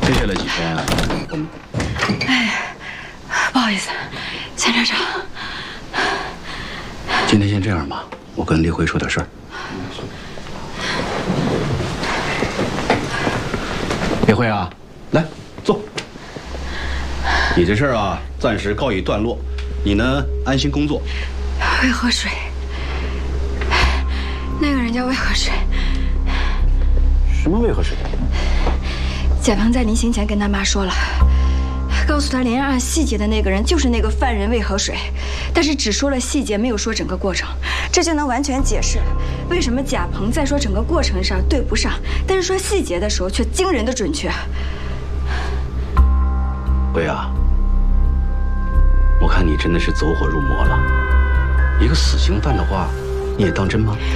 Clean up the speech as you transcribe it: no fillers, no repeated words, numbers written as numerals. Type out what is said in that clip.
接下来几天我们…… 不好意思，钱站长。 今天先这样吧，我跟李辉说点事儿。李辉啊，来坐。你这事儿啊，暂时告一段落，你呢安心工作。 渭河水，那个人叫渭河水。 什么渭河水？ 贾鹏在临行前跟他妈说了，告诉他连案细节的那个人就是那个犯人渭河水，但是只说了细节，没有说整个过程，这就能完全解释为什么贾鹏在说整个过程上对不上，但是说细节的时候却惊人的准确。 辉啊，我看你真的是走火入魔了。一个死刑犯的话，你也当真吗？